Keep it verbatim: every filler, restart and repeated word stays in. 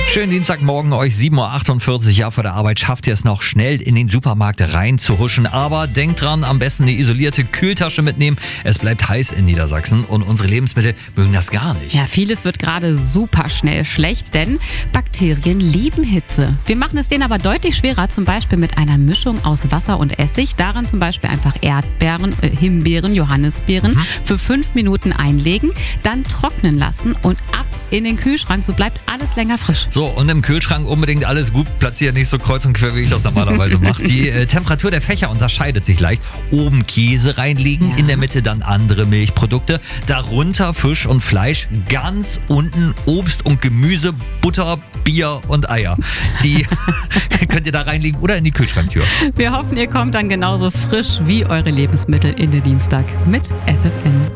Schönen Dienstagmorgen euch, sieben Uhr achtundvierzig, ja, vor der Arbeit schafft ihr es noch schnell in den Supermarkt reinzuhuschen. Aber denkt dran, am besten eine isolierte Kühltasche mitnehmen. Es bleibt heiß in Niedersachsen und unsere Lebensmittel mögen das gar nicht. Ja, vieles wird gerade super schnell schlecht, denn Bakterien lieben Hitze. Wir machen es denen aber deutlich schwerer, zum Beispiel mit einer Mischung aus Wasser und Essig. Daran zum Beispiel einfach Erdbeeren, äh, Himbeeren, Johannisbeeren mhm. für fünf Minuten einlegen, dann trocknen lassen und ab in den Kühlschrank, so bleibt alles länger frisch. So, und im Kühlschrank unbedingt alles gut platzieren, nicht so kreuz und quer, wie ich das normalerweise mache. Die äh, Temperatur der Fächer unterscheidet sich leicht. Oben Käse reinlegen, ja. In der Mitte dann andere Milchprodukte, darunter Fisch und Fleisch, ganz unten Obst und Gemüse, Butter, Bier und Eier. Die könnt ihr da reinlegen oder in die Kühlschranktür. Wir hoffen, ihr kommt dann genauso frisch wie eure Lebensmittel in den Dienstag mit F F N.